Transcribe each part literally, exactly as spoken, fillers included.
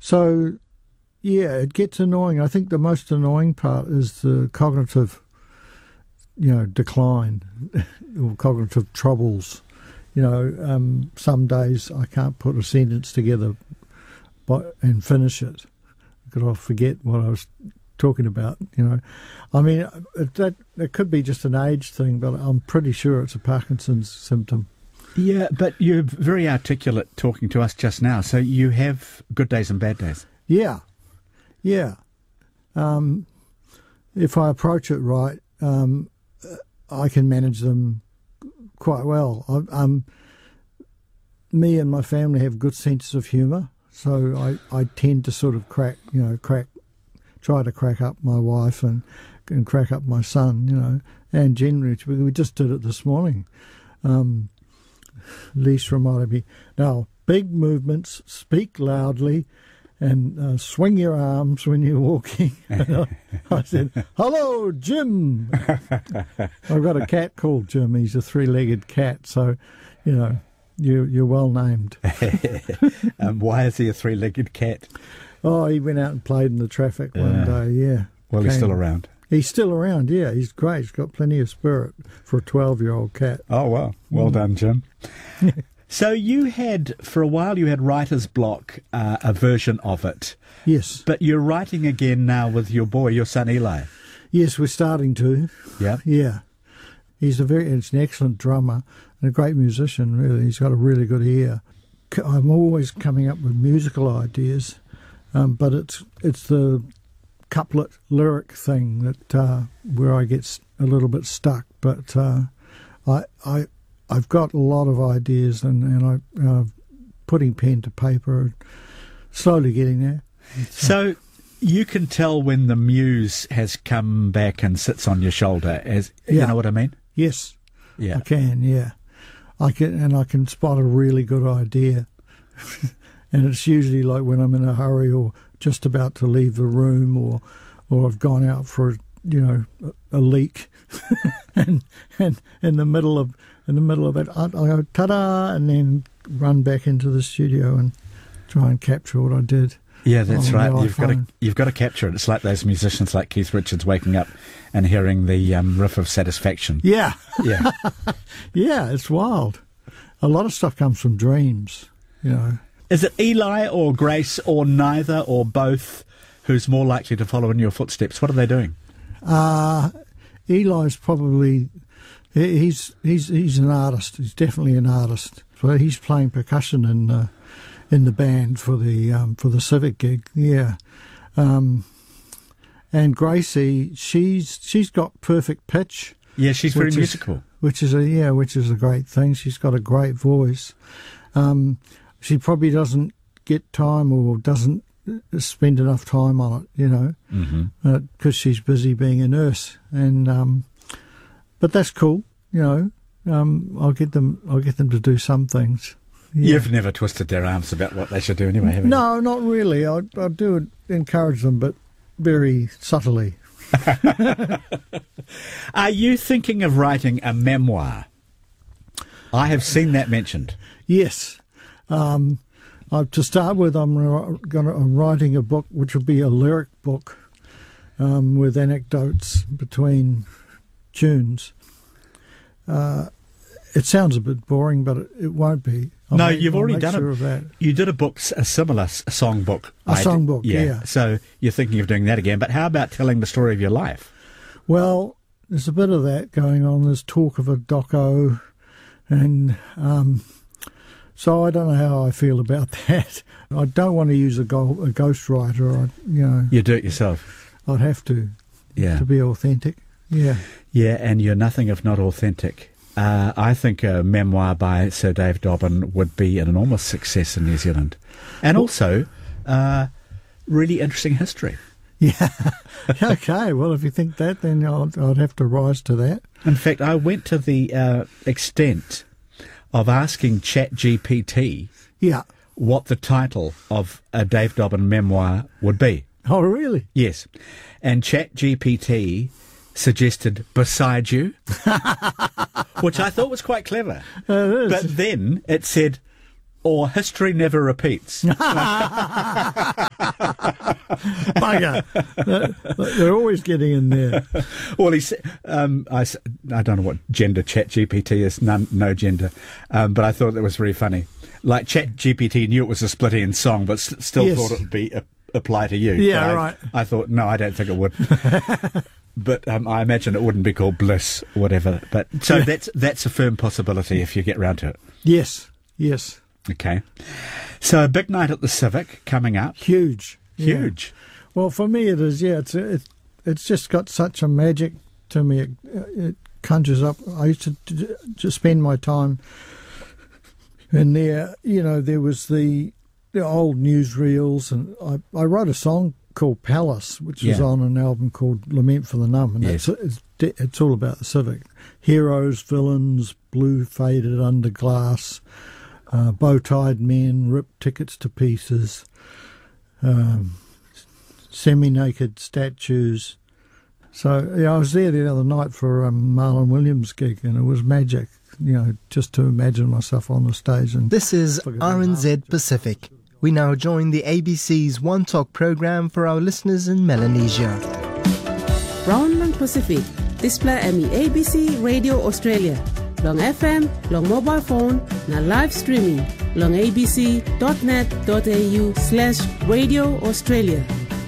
So, yeah, it gets annoying. I think the most annoying part is the cognitive, you know, decline or cognitive troubles. You know, um, some days I can't put a sentence together but, and finish it because I'll forget what I was talking about, you know. I mean, it, that it could be just an age thing, but I'm pretty sure it's a Parkinson's symptom. Yeah, but you're very articulate talking to us just now, so you have good days and bad days. Yeah, yeah. Um, if I approach it right, um, I can manage them quite well. I, um, me and my family have good senses of humour, so I, I tend to sort of crack, you know, crack, try to crack up my wife and, and crack up my son, you know, and generally, we just did it this morning. Um, Lise reminded me, now, big movements, speak loudly, and uh, swing your arms when you're walking. I, I said, hello, Jim. I've got a cat called Jim. He's a three-legged cat, so, you know, you, you're well named. um, why is he a three-legged cat? Oh, he went out and played in the traffic one uh, day, yeah. Well, Came. He's still around. He's still around, yeah. He's great. He's got plenty of spirit for a twelve-year-old cat. Oh, wow. Well mm. done, Jim. So you had, for a while, you had writer's block, uh, a version of it. Yes. But you're writing again now with your boy, your son Eli. Yes, we're starting to. Yeah? Yeah. He's a very, he's an excellent drummer and a great musician, really. He's got a really good ear. I'm always coming up with musical ideas, um, but it's it's the couplet lyric thing that uh, where I get a little bit stuck. But uh, I I I've got a lot of ideas, and and I uh, putting pen to paper, slowly getting there. So you can tell when the muse has come back and sits on your shoulder, as yeah. you know what I mean? Yes, yeah, I can. Yeah, I can, and I can spot a really good idea, and it's usually like when I'm in a hurry or just about to leave the room, or or I've gone out for you know a, a leak, and and in the middle of in the middle of it, I, I go ta-da, and then run back into the studio and try and capture what I did. Yeah, that's right. You've got to you've got to capture it. It's like those musicians like Keith Richards waking up and hearing the um, riff of Satisfaction. Yeah, yeah, yeah. It's wild. A lot of stuff comes from dreams. You know. Is it Eli or Grace or neither or both who's more likely to follow in your footsteps? What are they doing? Uh, Eli's probably, he's he's he's an artist. He's definitely an artist. So he's playing percussion in the, in the band for the um, for the Civic gig. Yeah. Um, and Gracie, she's she's got perfect pitch. Yeah, she's very is, musical. Which is a yeah, which is a great thing. She's got a great voice. Um, She probably doesn't get time or doesn't spend enough time on it, you know, because mm-hmm. uh, she's busy being a nurse. And um, but that's cool, you know. Um, I'll get them. I'll get them to do some things. Yeah. You've never twisted their arms about what they should do anyway, have you? No, not really. I, I do encourage them, but very subtly. Are you thinking of writing a memoir? I have seen that mentioned. Yes. Um, uh, to start with, I'm, gonna, I'm writing a book which will be a lyric book um, with anecdotes between tunes. Uh, it sounds a bit boring, but it, it won't be. I'll no, make, you've I'll already make done sure it. Of that. You did a book, a similar a song book. A I song did, book, yeah. yeah. So you're thinking of doing that again. But how about telling the story of your life? Well, there's a bit of that going on. There's talk of a doco, and um, so I don't know how I feel about that. I don't want to use a, go- a ghostwriter. I, you know, you do it yourself. I'd have to, yeah, to be authentic. Yeah, yeah, and you're nothing if not authentic. Uh, I think a memoir by Sir Dave Dobbyn would be an enormous success in New Zealand, and also uh, really interesting history. Yeah. Okay. Well, if you think that, then I'd, I'd have to rise to that. In fact, I went to the uh, extent of asking ChatGPT yeah. what the title of a Dave Dobbyn memoir would be. Oh, really? Yes. And ChatGPT suggested Beside You, which I thought was quite clever. Uh, it is. But then it said, or History Never Repeats. bugger. They're, they're always getting in there. Well, he said, um, I, s- I don't know what gender Chat G P T is, none, no gender, um, but I thought that was very funny. Like Chat G P T knew it was a split-end song, but s- still Yes. thought it would be a, apply to you. Yeah, But I, right. I thought, no, I don't think it would. But um, I imagine it wouldn't be called Bliss, or whatever. But so Yeah. that's that's a firm possibility if you get round to it. Yes, yes. Okay. So a big night at the Civic coming up. Huge. Yeah. Huge. Well, for me it is, yeah. It's it, it's just got such a magic to me. It, it conjures up. I used to, to, to spend my time in there. You know, there was the, the old newsreels, and I, I wrote a song called Palace, which was Yeah. on an album called Lament for the Numb, and Yes. it's, it's it's all about the Civic. Heroes, villains, blue faded under glass, uh, bow-tied men, ripped tickets to pieces, um, semi-naked statues. So yeah, I was there the other night for a um, Marlon Williams gig, and it was magic, you know, just to imagine myself on the stage. And This is Forget R N Z about it. Pacific. We now join the A B C's One Talk program for our listeners in Melanesia. Brownland Pacific, display M E A B C Radio Australia. Long F M, long mobile phone, na live streaming. Long abc dot net dot a u slash radio Australia.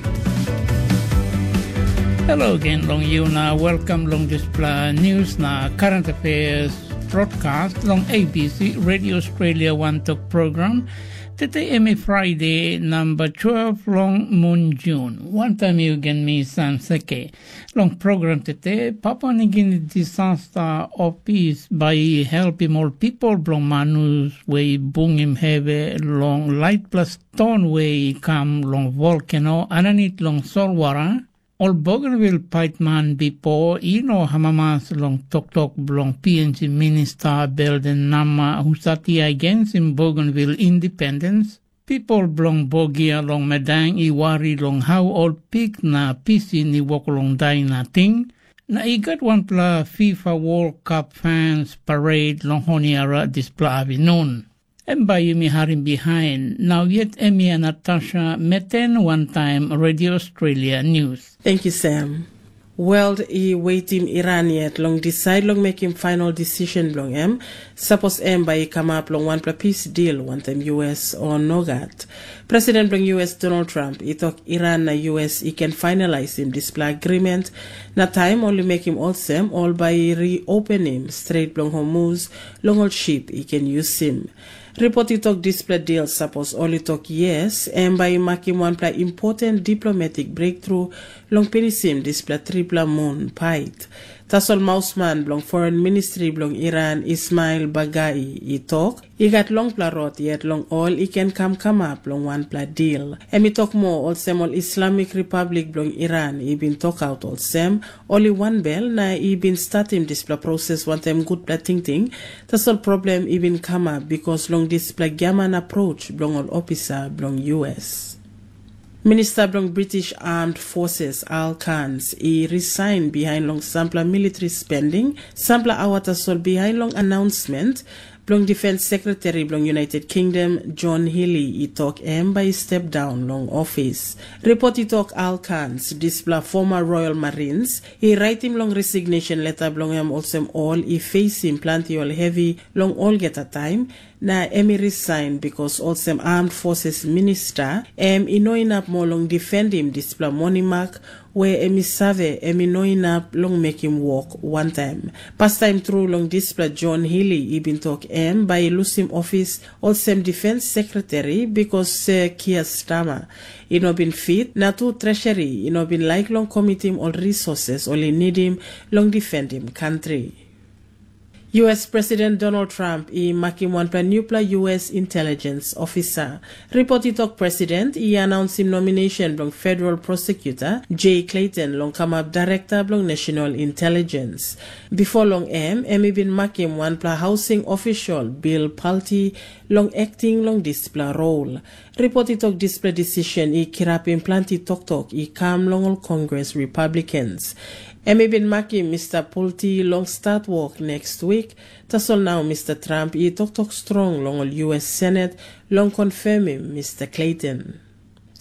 Hello again, long you na welcome long display news na current affairs broadcast long A B C Radio Australia One Talk program. Today M Friday number twelve long moon June. One time you again me Sam Seke. Long program today Papua New Guinea disaster office by helping more people long manus way bung him heavy long light plus stone way come long volcano underneath long Solwara. All Bougainville Piteman before Ino Hamamas long Tok Tok long P N G Minister Belden Nama Husati against in Bougainville independence. People long Bogia long Medang Iwari long how all pig na pisi ni wok long dai na ting. Na igat one pla FIFA World Cup fans parade long honiara display avinon. And by Yumi Harim behind, now yet Emmy and Natasha Meten one time Radio Australia News. Thank you, Sam. World e waiting Iran yet long decide long making final decision long em. Suppose em by come up long one pla peace deal one time U S or Nogat. President long U S Donald Trump he talk Iran na U S he can finalize him display agreement. Na time only make him all same all by reopen him straight long Hormuz long old ship he can use him. Report he talk display deal suppose only talk yes and by making one play important diplomatic breakthrough long penisim display triple moon pite. Tasol Mausman blong foreign ministry blong Iran Ismail Bagai he talk he got long pla rot yet long all he can come come up long one pla deal. And he talk more all sem all Islamic Republic blong Iran he been talk out all sem only one bell na he been start him display process one time good pla ting ting. Tasol problem he been come up because long display gaman approach blong all officer blong U S. Minister blong British Armed Forces Al Khans he resigned behind long sampler military spending, sampler awata sol behind long announcement. Blong Defense Secretary blong United Kingdom John Healey he talk em by step down long office. Report he talk Al Khans display former Royal Marines he write him long resignation letter blong em also all he face him plenty all heavy long all get a time. Na emi resign because also armed forces minister em inoin up more long defend him display money mark where emi save emi noin up long make him walk one time. Past time through long display John Healey he been talk em by lose him office also defense secretary because uh, Keir Starmer he no been fit na to treasury he no been like long commit him all resources only need him long defend him country. U S President Donald Trump he making one plan new plan U S intelligence officer. Report he talk president he announced him nomination long federal prosecutor Jay Clayton long come up director long national intelligence. Before long M, M he been making one plan housing official Bill Pulte long acting long display role. Report he talk display decision he kirap him plenty talk talk he come long all Congress Republicans. M he been making Mister Pulte long start work next week. Tasol now Mister Trump he talk talk strong long all U S Senate long confirm him Mister Clayton.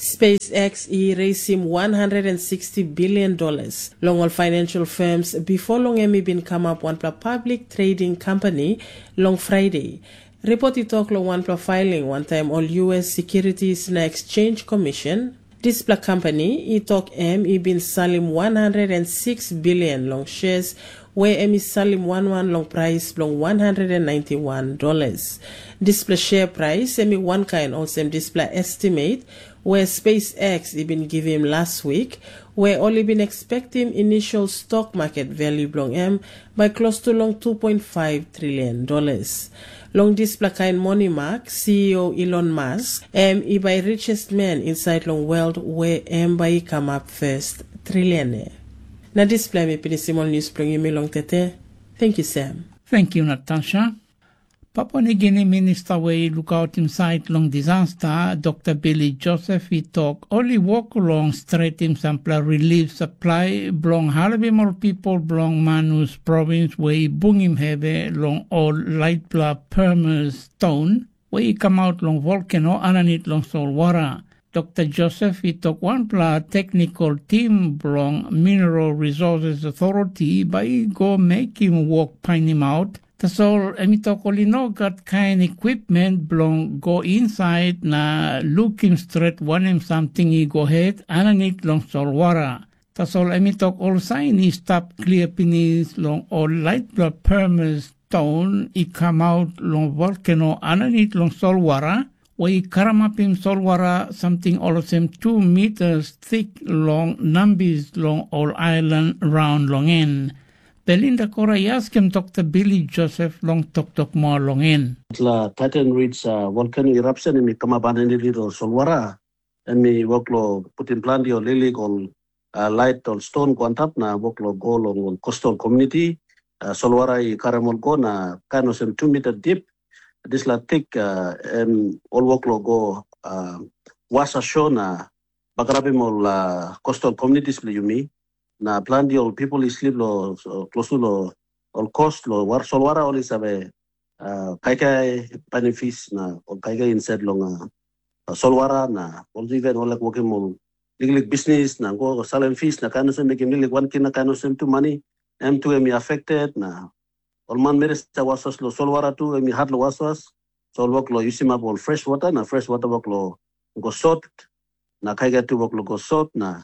SpaceX he raised him one hundred sixty billion dollars. Long all financial firms before long emi been come up one public trading company long Friday. Report it talk long one filing one time all U S Securities and Exchange Commission. This black company, it talk M, he been selling one hundred six billion long shares, where M is selling one one long price long one hundred ninety-one dollars. Display share price, M one kind also display estimate, where SpaceX he been give him last week, where only been expecting initial stock market value long M by close to long two point five trillion dollars. Long display kind money mark, C E O Elon Musk, M he by richest man inside long world where M by come up first trillionaire. Na display me pinisimol news plong imi long tete. Thank you, Sam. Thank you, Natasha. Papua New Guinea Minister way look out inside long disaster, Doctor Billy Joseph he talk only walk along straight him sample relief supply belong halabimol people belong Manus province where he bung him heavy long all light blood perma stone where he come out long volcano underneath long Solwara. Doctor Joseph he talk one plus technical team belong Mineral Resources Authority by go make him walk pine him out. That's all, emitokolino got kind equipment belong go inside na looking straight one him something he go ahead underneath long Solwara. That's all, emitok all sign he stop clear penis long all light blood perma stone he come out long volcano underneath long Solwara. Where he karam up him Solwara something all of them two meters thick long numbers long all island round long end. Belinda Kora yaskem Doctor Billy Joseph long tok tok more long in. La Titan Ridge uh, volcano eruption and me come up and little Solwara and me work lo put in plant your lily on uh, light or stone go on top na work lo go long coastal community uh, Solwara I karamol go na kind of some two meter deep. This la thick uh, and all work lo go uh, was a show na bagrabimol uh, coastal communities play you me. Na plant your people is sleep lo so, close to lo all coast lo war Solwara only sabe uh, kai kai panifis na or kai kai inside long uh, Solwara na all even all like working mo legal business na go selling fees na kano sem making legal one kin na kano sem to money M two me affected na all man meres ta wasas lo Solwara tu me hard lo wasas so work lo usima all fresh water na fresh water work lo go salt na kai kai tu work lo go salt na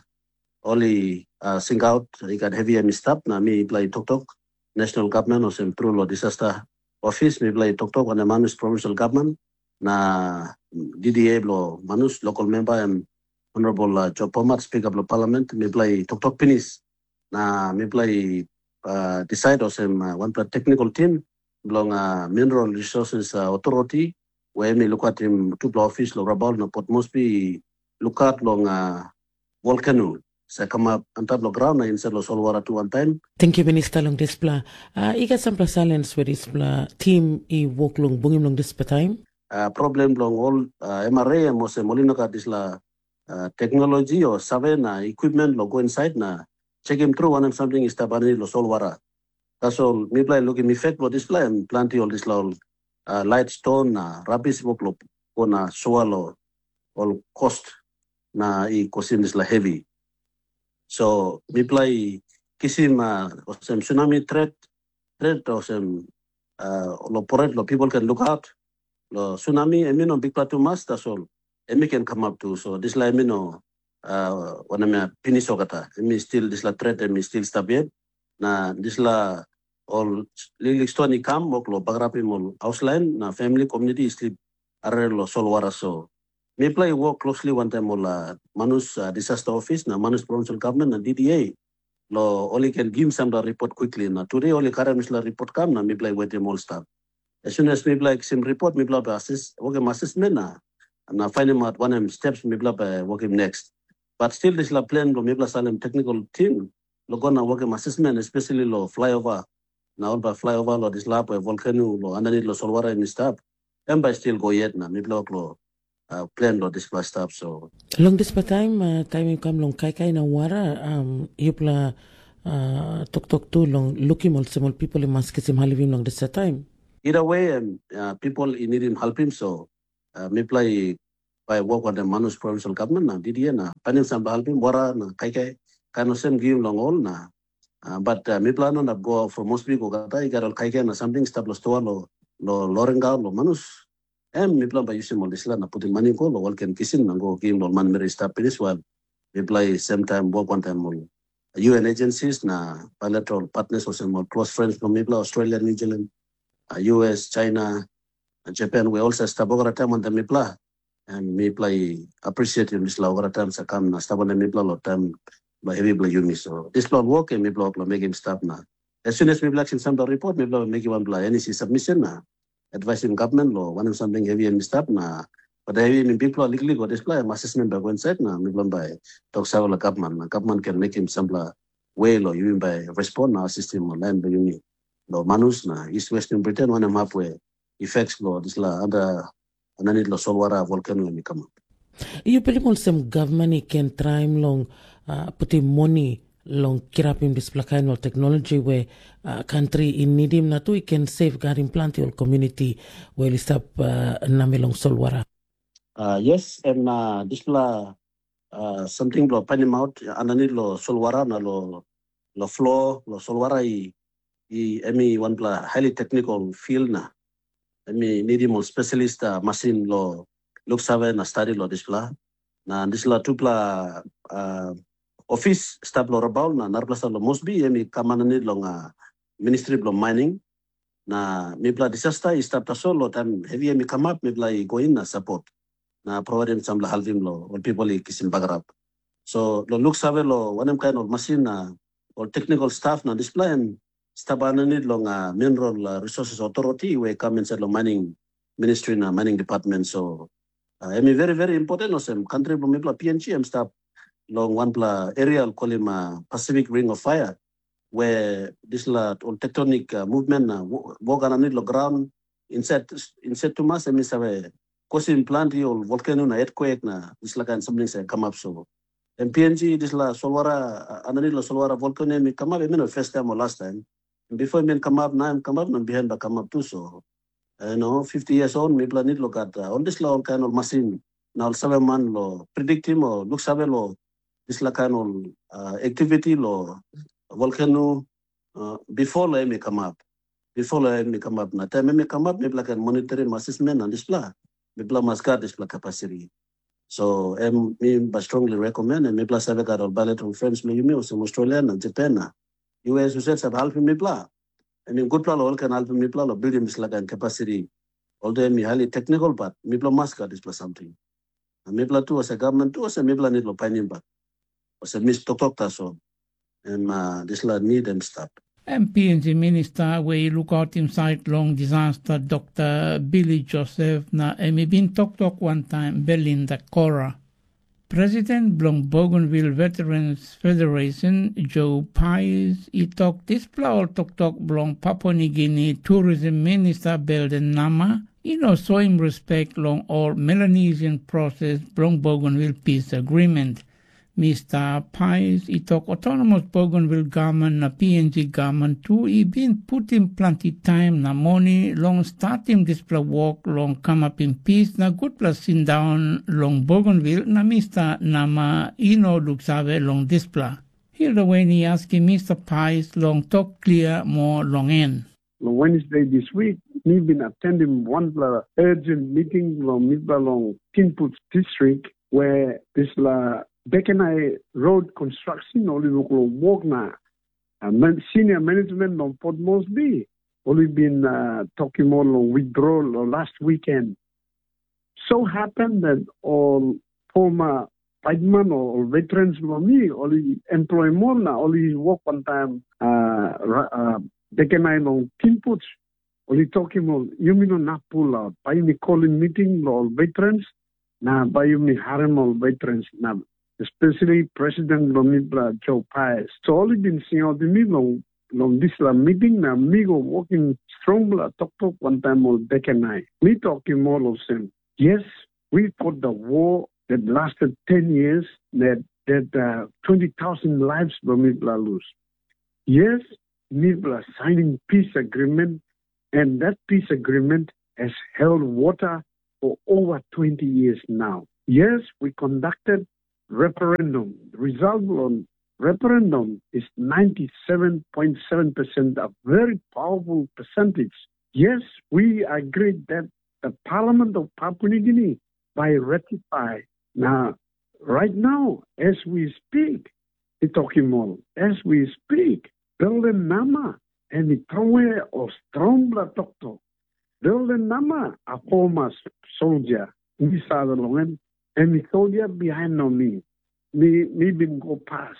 only uh, sing out, he got heavy and stop. Na me play Tok Tok, national government or some through disaster office. Me play Tok Tok on the Manus provincial government. Na D D A lo Manus local member and honorable uh, Joe Pomat speaker of parliament. Me play Tok Tok Pinis. Na me play uh, decide or some uh, one technical team belong uh, Mineral Resources uh, Authority. Where me look at him two office lo Rabal na Port Moresby look at long uh, volcano. Sa come up on top of the ground na inside lo Solwara to one time. Thank you, Minister long display. Uh, I got some silence with this team I walk long bungim long this time. Uh, problem long all uh, M R A and mose molino ka this la uh, technology or survey na equipment lo go inside na check him through one of something is tabani lo Solwara. That's all. Me play look in effect lo display and plenty all this lo uh, light stone na rubbish work lo ko na swallow all cost na I kosim this la heavy. So we play kisim uh, some tsunami threat, threat or some uh, lo porret lo people can look out. Lo tsunami, I mean, big plateau mass, that's all. And we can come up to. So this like, you know, uh, when I'm a pinisogata, I mean, still this la threat, I mean, still stop yet. Na this la all lilik stony come, work lo bagrapi mo outline, na family community sleep are lo Solwara so. Me play work closely one time on uh, Manus uh, disaster office, na Manus provincial government, and D D A. Lo only can give some the report quickly. Na today only current la report come na me play with them all stuff. As soon as me play some report, me play assist work him assessment na na find him at one of steps me play work him next. But still this la plan lo me play salem technical team lo gonna work him assessment especially lo flyover. Na all by flyover lo this lab volcano lo underneath lo Solwara and stuff. And by still go yet na me play lo. Uh, plan lo display stuff so long display time uh, time you come long kai kai na wara um yupla uh, tok tok tu long looking also small people in maskesim halivim long this time either way um, uh, people in need him help him so uh, me play by work on the Manus provincial government na didi na panin sam bahalpin bora na kai kai kano sem give long all na uh, but uh, mi plano na go from Mosby ko kata igarol kai kai na something stable store lo lo lorenga lo Manus em mi plan ba yusim mo disla na putin mani ko lo walken kisin na go give lo man meri stop this one we play same time work one time mo U N agencies na bilateral partners or some more close friends from mi plan Australia, New Zealand, uh, U S, China, and Japan. We also stop over time on the mi plan. And me play appreciate him this law over time sa kam na stable me play lot time by heavy play uni so this law work and me play make him stop na as soon as me play action some report me play make him one play any submission na advising government law one something heavy and stop na but heavy me big law legally go display assessment by one side na me play by talk sa la government na government can make him some way law you by respond na system land by uni law Manus na East Western Britain one map where effects law this la other ananid lo Solwara volcano ni kama. You believe some government can try long uh, putting money long kirapim this kind of technology where uh, country in need him na to it can safeguard implant your community where it stop uh, nami long Solwara. Uh, yes, and uh, this la uh, something lo panim out ananid lo Solwara na lo lo floor lo Solwara i i emi one pla highly technical field na. I mean, need more specialist uh, machine lo look survey na study lo display na disla tupla uh, office staff lo rabal na narplasa lo Mosby emi kamanani lo nga ministry lo mining na mipla disaster staff taso lo time heavy emi come up mipla i go in na support na provide some la halvim lo all people i kisim bagarap so lo look survey lo one kind of machine na or technical staff na display and stabananid lo nga mineral resources authority we come inside lo mining ministry na mining department so uh, emi very very important no sem country lo mipla P N G em stop long one pla area call him uh, Pacific Ring of Fire where this la all tectonic uh, movement na wogananid lo ground inside inside to mass emi sabe causing plant or volcano na earthquake na this la kan something say come up so and P N G this la Solwara ananid lo Solwara volcano emi come up emi no first time or last time. Before men come up, now I'm come up, and behind the come up too. So, you know, fifty years old, maybe I need look at uh, on this law kind of machine. Now, seven man law predict him or look seven law. This la kind of uh, activity law volcano uh, before law may come up. Before law may come up. Now, time may come up, maybe like a monitoring assessment and display. Maybe I must got display capacity. So, I um, strongly recommend and maybe I have got all bilateral friends, maybe me also Australian and Japan. U S who said half me pla. I mean good plan all can help me pla build him like and capacity. Although me highly technical but me pla must got this plus something. And me pla too as a government too as a me pla need lo pining but as a miss talk talk so and uh, this la need them stop. M P N G Minister where you look out inside long disaster Doctor Billy Joseph na emi bin talk talk one time Belinda Cora. President Blong Bougainville Veterans Federation Joe Pies he talk this plow talk talk Blong Papua New Guinea Tourism Minister Belden Nama he no show him respect long all Melanesian process Blong Bougainville peace agreement. Mister Pies he talk autonomous Bougainville government na P N G government too he been put in plenty time na money long start him this pla walk long come up in peace na good plus sit down long Bougainville na Mister Nama he no look save long this pla. Here the way he asking Mister Pies long talk clear more long end. On Wednesday this week, we've been attending one uh, urgent meeting long Midba long Kinput district where this la Bekenai road construction only work na uh, senior management on Port Moresby only been uh, talking more on withdrawal last weekend. So happened that all former pikemen or veterans for me only employ more na only work one time uh, uh, Bekenai long Kinput only talking more you mean on Napula by me calling meeting all veterans na by me harem all veterans na especially President Lomibra Joe Pies. So all been seeing out the middle long this meeting na amigo working strong talk talk one time all back and night. Me talking more of them. Yes, we fought the war that lasted ten years that that uh, twenty thousand lives Lomibra lose. Yes, Mibla signing peace agreement and that peace agreement has held water for over twenty years now. Yes, we conducted referendum. The result on referendum is ninety-seven point seven percent, a very powerful percentage. Yes, we agreed that the Parliament of Papua New Guinea by ratify. Now, right now, as we speak, Itokimol, as we speak, Belden Nama and Itowe or Strombla Tokto. Belden Nama, a former soldier, Misa the Longan, and the soldier behind on me. Me, me been go past.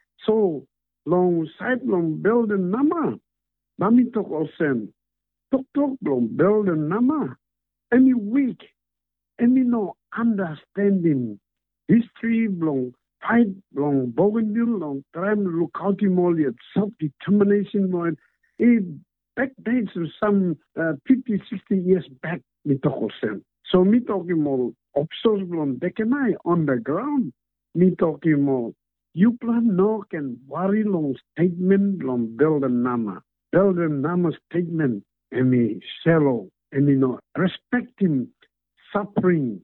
So, long side long Belden Nama, Mami Tok Olsen, Tok Tok long Belden Nama, any weak, any no understanding history long fight long Bougainville long time lookout moliat self-determination more it backdates to some uh, fifty, sixty years back me talk Olsen. So me talking more obsos long dekenai on the ground. Me talking more you plan no can worry long statement long build a nama. Build a nama statement and me shallow and you know respect him suffering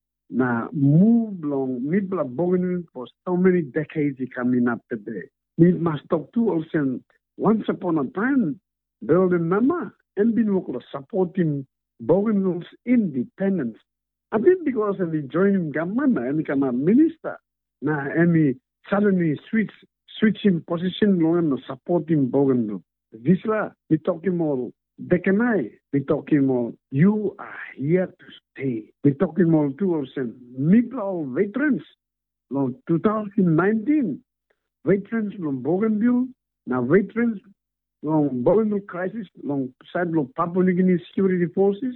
na move long mid Bougainville for so many decades coming up today. We must talk to also once upon a time build a nama and been supporting Bougainville's independence. I think because of the joining government and become a minister. Now, and we suddenly switch, switching position and supporting Bougainville. This la, we talking more, Dekanai, we talking more, you are here to stay. We talking more too also, Mipla veterans, long two thousand nineteen, veterans from Bougainville, now veterans long Bougainville crisis, long side of Papua New Guinea security forces.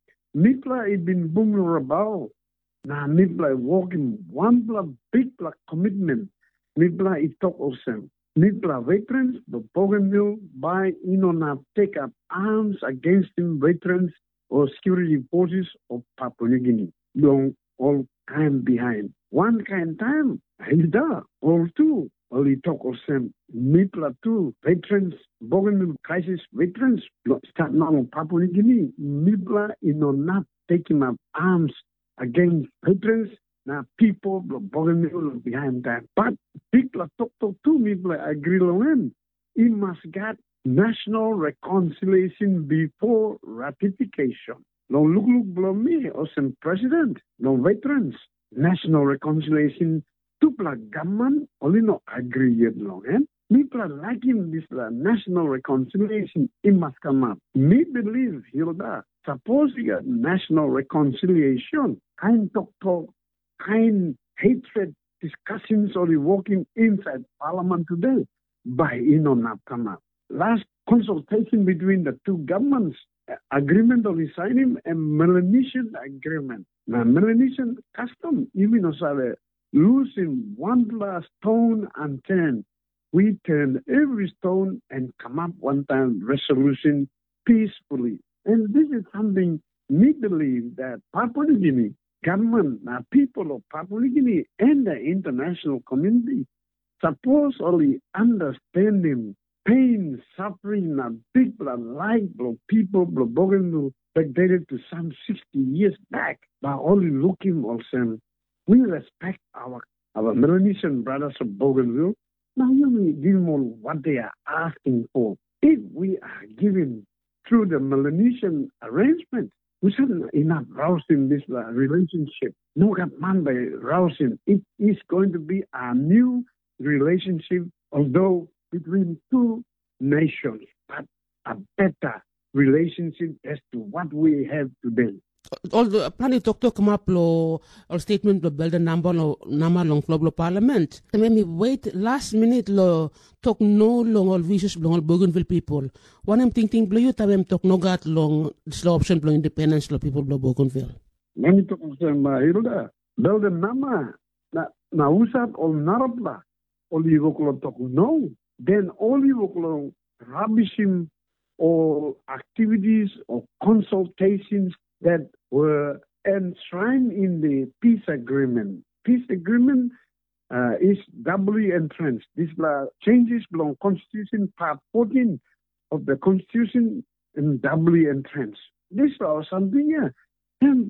Mipla it been vulnerable. Now Mipla walking one block big block commitment. Mipla it talk also. Mipla veterans, the Bougainville by Inona take up arms against them veterans or security forces of Papua New Guinea. Long all time behind. One kind time, Hilda, all two. Only talk of some Mipla too, veterans, Bougainville crisis veterans, start now in Papua New Guinea. Mipla, you know, not taking up arms against veterans, now people, Bougainville behind that. But people talk to two Mipla agree on it must get national reconciliation before ratification. No look look below me or some president, no veterans, national reconciliation. Tupla government only no agree yet long, eh? Me liking this uh, national reconciliation, it must come up. Me believe, Hilda, suppose you get national reconciliation, kind talk talk, kind hatred discussions only walking inside Parliament today, by you know not come up. Last consultation between the two governments, uh, agreement only signing and Melanesian agreement. Now Melanesian custom, even also losing one last stone and turn. We turn every stone and come up one time resolution peacefully. And this is something we believe that Papua New Guinea government, uh, people of Papua New Guinea and the international community supposedly understanding pain, suffering, uh, people like people of Bougainville backdated to some sixty years back by only looking also. We respect our our Melanesian brothers of Bougainville. Now you give them all what they are asking for. If we are given through the Melanesian arrangement, we should enough rousing this uh, relationship. No man by rousing. It is going to be a new relationship, although between two nations, but a better relationship as to what we have today. Although plani talk to come up lo or statement lo build a number lo nama long global parliament. Then me wait last minute lo talk no long all vicious long Bougainville people. One am thinking blue you tabem talk no got long this option lo independence lo people lo Bougainville. Many talk some Hilda build a nama na na usap or narapla only voklo talk no. Then only voklo rubbishing or activities or consultations that were enshrined in the peace agreement. Peace agreement uh, is doubly entrenched. These changes belong Constitution Part fourteen of the Constitution and doubly entrenched. This was something, yeah. And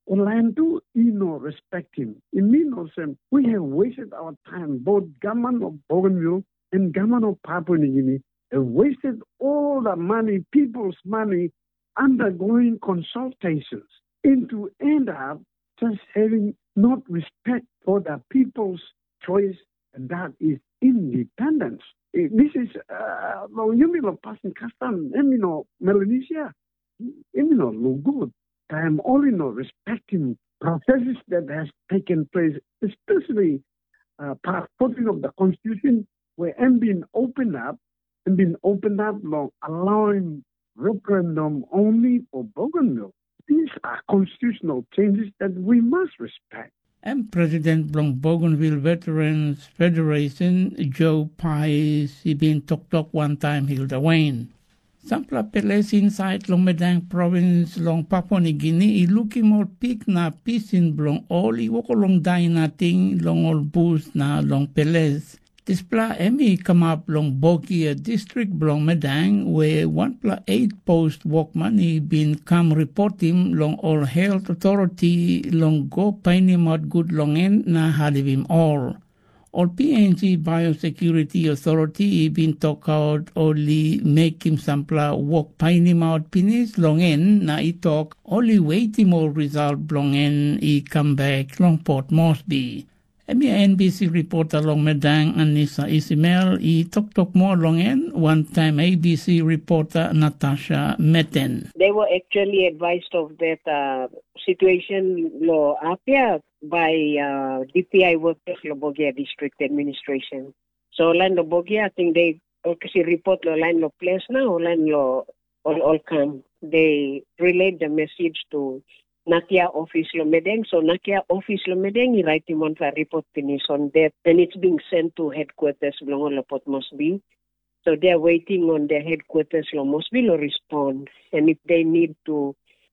online too, you know, respect him. It means also we have wasted our time, both government of Bougainville and government of Papua New Guinea have wasted all the money, people's money, undergoing consultations, and to end up just having not respect for the people's choice, and that is independence. This is, uh, you mean, passing custom, you know, Melanesia, you know, no good. I am only not respecting processes that has taken place, especially uh, part fourteen of the Constitution, where I'm being opened up and being opened up, long, allowing referendum only for Bougainville. These are constitutional changes that we must respect. And President Blong Bougainville Veterans Federation, Joe Pies, he been talk talk one time, Hilda Wayne. Sampla peles inside long Medang province long Papua New Guinea, i looking more pig na pisin blong all i woko long dai nating long all boost na long peles. Displa emi come up long Bogia district blong Medang where one pla eight post work money been come report him long all health authority long go paini mod good long end na halivim all. All P N G Biosecurity Authority been talk out only make him sampla work paini out pinis long en na I talk only wait him all result long en I come back long Port Moresby. Emi N B C reporter long Medang Anissa Ismail I talk talk more long en one time A B C reporter Natasha Meten. They were actually advised of that uh, situation law apia by uh, D P I workers Lobogia District Administration. So Land Lobogia, I think they okay report lo line lo place now, line lo all all come. They relayed the message to Nakia office lo Medang. So Nakia office lo Medang, he write him on the report finish on that, and it's being sent to headquarters belong lo Port Moresby. So they're waiting on their headquarters lo Moresby lo respond, and if they need to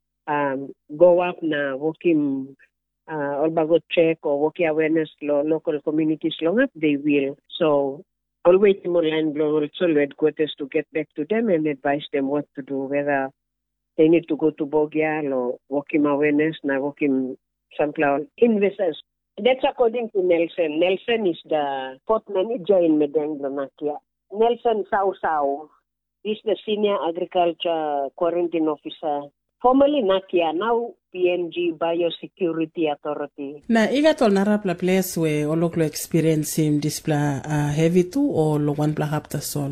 um, go up now, working. Uh, all bago check or working awareness lo local communities long up, they will. So I'll wait more line blow also headquarters to get back to them and advise them what to do, whether they need to go to Bogia or working awareness, now working some cloud investors. That's according to Nelson. Nelson is the port manager in Medang Nakia. Nelson Sao Sao is the senior agriculture quarantine officer. Formerly Nakia, now P N G Biosecurity Authority. Na igatol narap la place where olok lo experience him displa uh, heavy too or lo one pla hapta sol.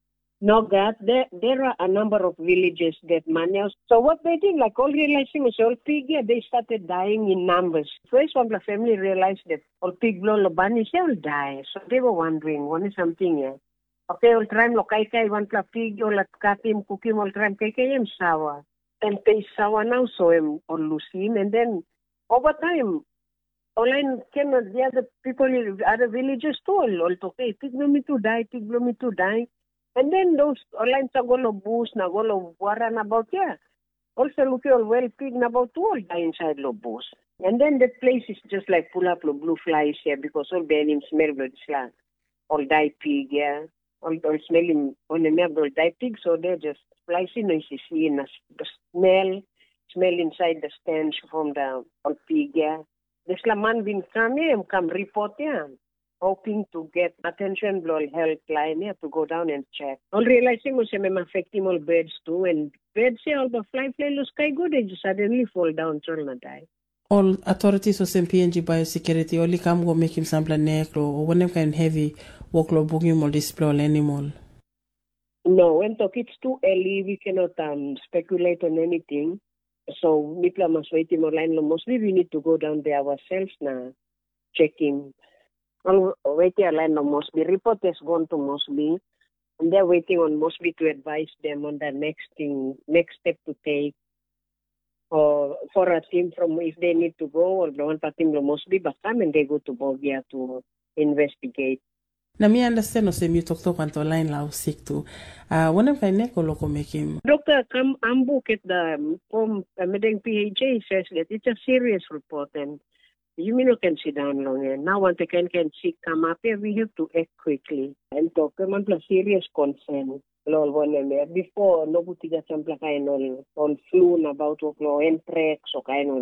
No, God, there there are a number of villages that manage. So what they did, like all realizing was all pig, yeah, they started dying in numbers. First one the family realized that all pig blow lo bani will die. So they were wondering, one is something yeah. Okay, all time lo kai kai one pla pig or lat katim cooking all time kai kai em sawa. And pay sawa now so I'm on Lucine, and then over time online came the other people in other villages too all okay pig no me to die pig no me to die, and then those online sa golo bus na golo waran about yeah also look all well pig na about two all die inside lo bus, and then the place is just like pull up lo blue flies here because all benim smell blood slang all die pig yeah all, all smelling on the map all die pig, so they're just splicing and you see in the smell, smell inside the stench from the old pig. Yeah. This man been coming and come report yeah, hoping to get attention blow helpline yeah, to go down and check. All realizing was I'm affecting all birds too, and birds yeah, all the fly fly lo sky good, they just suddenly fall down till and die. All authorities of P N G Biosecurity only come go make him sample neck or whenever kind heavy workload booking or display animal. No, when talk it's too early, we cannot um, speculate on anything. So, Mitla must wait in line. Mostly, we need to go down there ourselves now, checking. Wait here, line Moresby. Report has gone to Moresby, and they're waiting on Moresby to advise them on the next thing, next step to take. Or for a team from if they need to go, or one team from Moresby, but come and they go to Bogia to investigate. Na mi understand no se mi talk to kwanto line la sick to. Uh, one of my neck or loco make him. Doctor come and book at the um, Medang P H A says that it's a serious report and you mean you can sit down long and now when they can can see come up here we have to act quickly and talk about the serious concern. Lol one before no butiga sampla kain on on flu about lo anthrax o kain on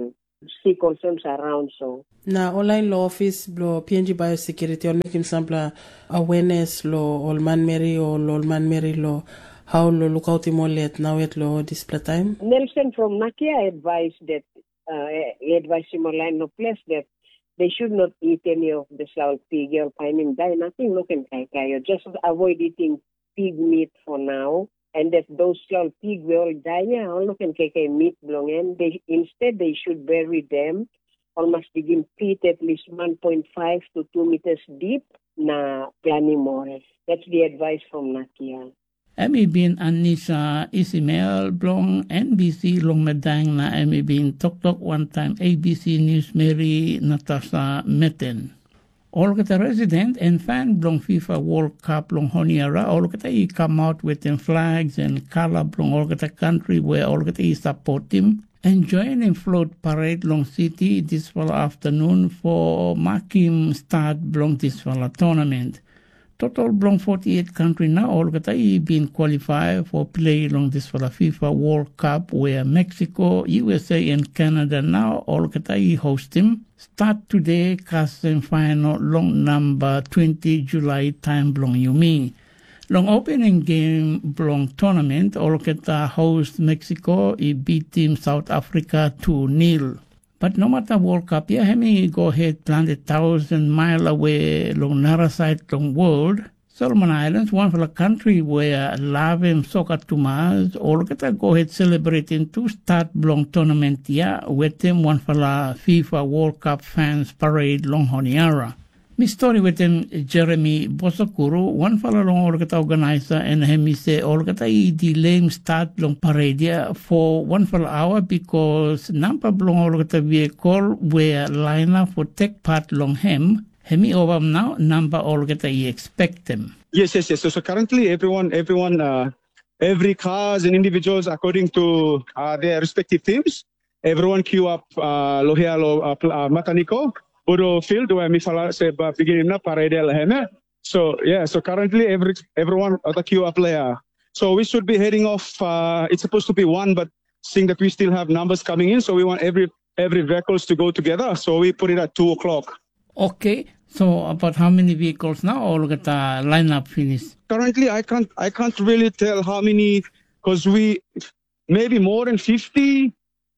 see concerns around. So na online law office blo P N G biosecurity on making sample awareness lo all man Mary or all man Mary lo how lo look out imolet now at lo display time. Nelson from Nakia advised that uh, he advised him online no place that they should not eat any of the sour pig or pining die nothing no can kai just avoid eating pig meat for now. And that those small pig will die, all can take meat belong and they instead they should bury them almost begin pit at least one point five to two meters deep na planning more. That's the advice from Nakia. Emi bin Anissa Isimel blong N B C long medang na emi bin tok tok one time A B C News Mary Natasha Meten. All kata resident and fan blong FIFA World Cup long Honiara, all kata I come out with them flags and color blong all kata country where all kata I support him and join in float parade long city this fall afternoon for marking start blong this fall tournament. Total blong forty-eight country now all kata I been qualified for play long this fall FIFA World Cup where Mexico, U S A and Canada now all kata I host him. Start today, casting final long number twenty July time blong Yumi. Long opening game blong tournament, all kata host Mexico, I beat team South Africa two nil. But no matter World Cup, yeah, hemi go ahead plant a thousand mile away long narrow side long world. Solomon Islands, one for the country where love and soccer to Mars, all kata go ahead celebrating to start long tournament yeah, with them one for the FIFA World Cup fans parade long Honiara. Mi story with them Jeremy Bosokuru, one for the long all kata organizer and hemi say all kata I delay start long parade yeah, for one for the hour because number long all kata vehicle where line up for take part long hem. Hemi over now number all get I expect them. Yes, yes, yes. So, so currently everyone, everyone, uh, every cars and individuals according to uh, their respective teams, everyone queue up uh, lohia lo uh, uh, Mataniko, Uro field where mi fala se ba beginning na parade lahena. So yeah, so currently every everyone at the queue up there. So we should be heading off. Uh, it's supposed to be one, but seeing that we still have numbers coming in, so we want every every vehicles to go together. So we put it at two o'clock. Okay. So about how many vehicles now all get a lineup finished? Currently, I can't I can't really tell how many because we maybe more than fifty,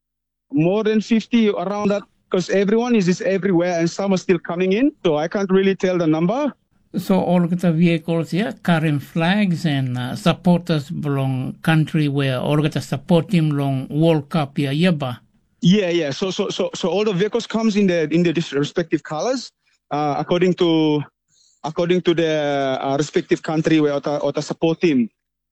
more than fifty around that because everyone is just everywhere and some are still coming in. So I can't really tell the number. So all get the vehicles here carrying flags and uh, supporters belong country where all get a support team long World Cup here, yeba. Yeah, yeah. So so so so all the vehicles comes in the in the respective colors. Uh, according to according to the uh, respective country where or, or the support team.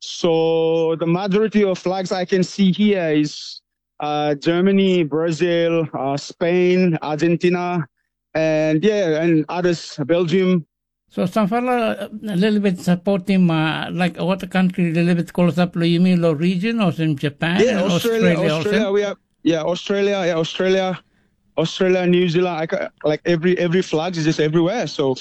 So the majority of flags I can see here is uh, Germany, Brazil, uh, Spain, Argentina, and yeah, and others, Belgium. So some fella a little bit support team, uh, like what country a little bit close up, you mean the region or in Japan? Yeah, and Australia, Australia, Australia, also? we have, yeah, Australia, yeah, Australia. Australia, New Zealand, I ca- like every every flag is just everywhere. So,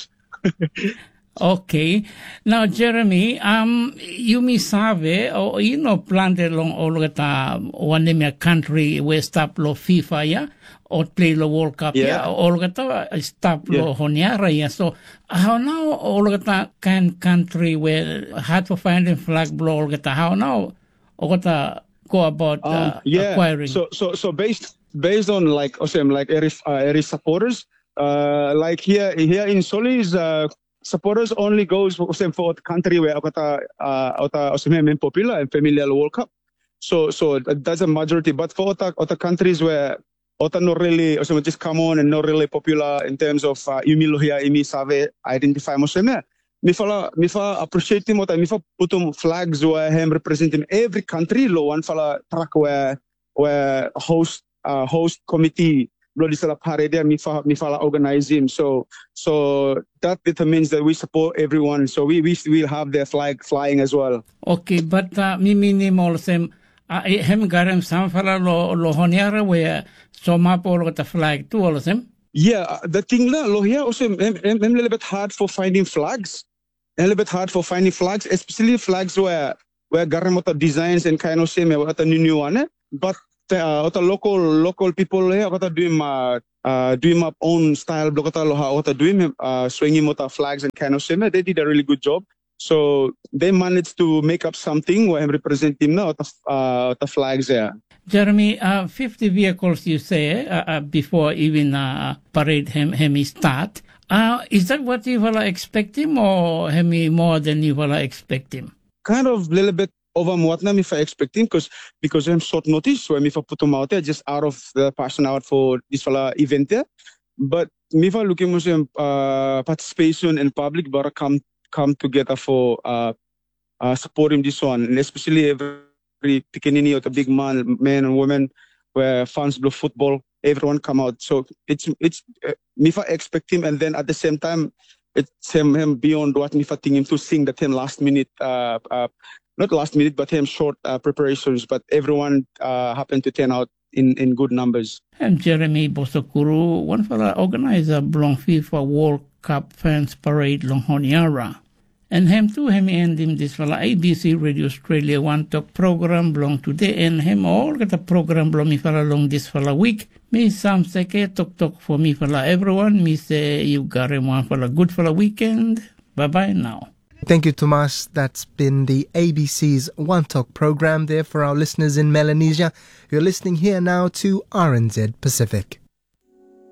okay. Now, Jeremy, um, you me save or you know planted long all the one name country where stop lo FIFA yeah or play the World Cup yeah, yeah all the stop lo yeah. Honiara yeah. So how now all the can country where hard to find a flag blow all the how now or go about uh, uh, yeah. acquiring. So so so based. Based on like awesome, like every uh, every supporters, uh, like here here in Solis, uh, supporters only goes for for the country where kata uh awesome popular and familiar World Cup. So so that's a majority. But for other other countries where other not really awesome just come on and not really popular in terms of imi lohia imi save identify awesome. Me fala me fala appreciate him me fala put him flags where him represent him every country lo one fala track where where host. Uh, host committee bloody sala parade mi fa mi fala organize him so so that determines that we support everyone so we we will have their flag flying as well. Okay, but uh, mi minimal sem hem garam sam fala lo lo honiara where so map all the flag too all of them. Yeah, the thing la lo here also I'm a little bit hard for finding flags, a little bit hard for finding flags, especially flags where where garam designs and kind of same what a new new one, eh? But uh, ota local local people eh ota doing ma uh, doing my own style blog ota loha ota doing uh, swinging ota flags and kind of similar. They did a really good job. So they managed to make up something where I'm representing now ota uh, ota flags there. Jeremy, uh, fifty vehicles you say uh, uh, before even uh, parade hem hemi start. Uh, is that what you were expecting, or hemi more than you were expecting? Kind of a little bit over what I'm if I expecting because because I'm short notice, so I'm if I put them out there just out of the passion out for this fella event there. But me if I looking at uh, participation in public, but come come together for uh, uh, supporting this one, and especially every pequenini or the big man, men and women, where fans blow football, everyone come out. So it's it's uh, me if I expect him, and then at the same time. It's him, him beyond what me think him to sing that him last minute, uh, uh, not last minute, but him short uh, preparations. But everyone uh, happened to turn out in, in good numbers. I'm Jeremy Bosokuru, one for the organizer belong FIFA World Cup Fans Parade long Honiara. And him too, him and him this for A B C Radio Australia One Talk program belong today, and him all get a program belong me for along this for a week. Me some seke talk talk for me for everyone. Me say you got him one for a good for a weekend. Bye bye now. Thank you, Tomas. That's been the A B C's One Talk program there for our listeners in Melanesia. You're listening here now to R N Z Pacific.